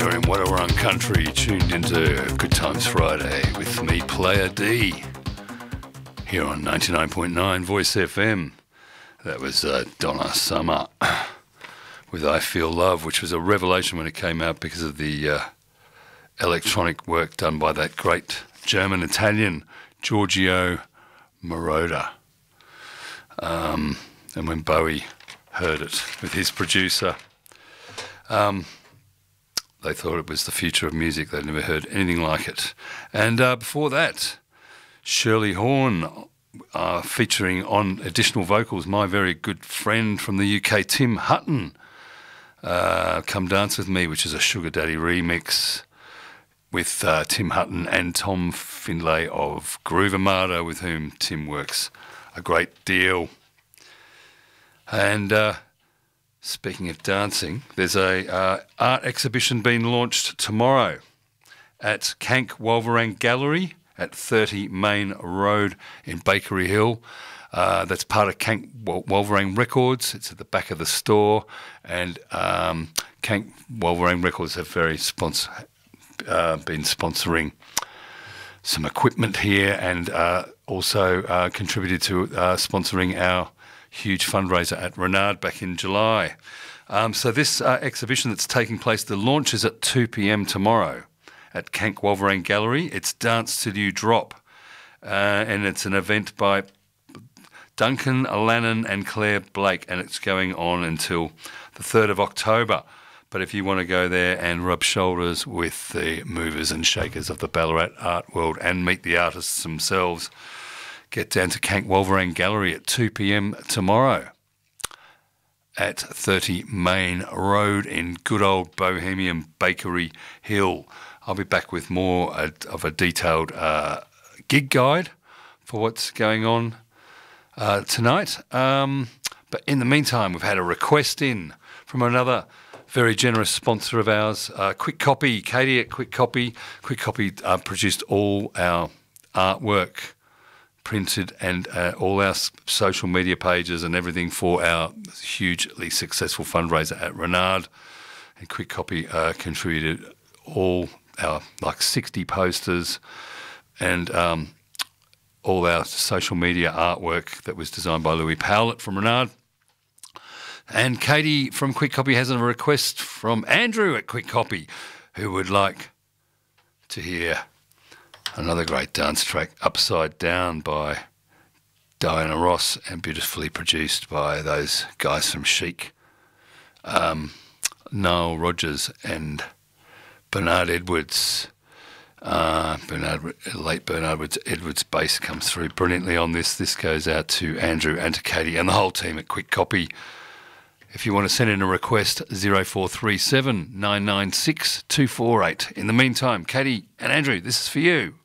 You're in Wadawurrung Country, tuned into Good Times Friday with me, Player D, here on 99.9 Voice FM. That was Donna Summer with I Feel Love, which was a revelation when it came out because of the electronic work done by that great German-Italian Giorgio Moroder. And when Bowie heard it with his producer, they thought it was the future of music. They'd never heard anything like it. And before that, Shirley Horn, featuring on additional vocals, my very good friend from the UK, Tim Hutton, Come Dance With Me, which is a Sugar Daddy remix with Tim Hutton and Tom Findlay of Groove Armada, with whom Tim works a great deal. And speaking of dancing, there's a art exhibition being launched tomorrow at Kank Wolverang Gallery at 30 Main Road in Bakery Hill. That's part of Kank Wolverang Records. It's at the back of the store, and Kank Wolverang Records have been sponsoring some equipment here, and also contributed to sponsoring our huge fundraiser at Renard back in July. So this exhibition that's taking place, the launch is at 2 p.m. tomorrow at Kank Wolverang Gallery. It's Dance Till You Drop, and it's an event by Duncan Lannon and Claire Blake, and it's going on until the 3rd of October. But if you want to go there and rub shoulders with the movers and shakers of the Ballarat art world and meet the artists themselves, get down to Kank Wolverang Gallery at 2 p.m. tomorrow at 30 Main Road in good old Bohemian Bakery Hill. I'll be back with more of a detailed gig guide for what's going on tonight. But in the meantime, we've had a request in from another very generous sponsor of ours, Quick Copy, Katie at Quick Copy. Quick Copy produced all our artwork, printed, and all our social media pages and everything for our hugely successful fundraiser at Renard. And Quick Copy contributed all our 60 posters and all our social media artwork that was designed by Louis Powlett from Renard. And Katie from Quick Copy has a request from Andrew at Quick Copy, who would like to hear another great dance track, Upside Down by Diana Ross, and beautifully produced by those guys from Chic, Noel Rogers and Bernard Edwards. Late Bernard Edwards' bass comes through brilliantly on this. This goes out to Andrew and to Katie and the whole team at Quick Copy. If you want to send in a request, 0437 996 248. In the meantime, Katie and Andrew, this is for you.